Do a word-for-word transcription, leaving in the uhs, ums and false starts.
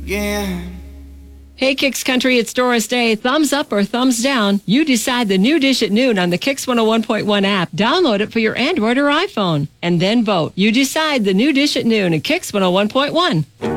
again. Hey, Kicks Country, it's Doris Day. Thumbs up or thumbs down? You decide. The new Dish at Noon on the Kicks one oh one point one app. Download it for your Android or iPhone. And then vote. You decide. The new Dish at Noon at Kicks one oh one point one.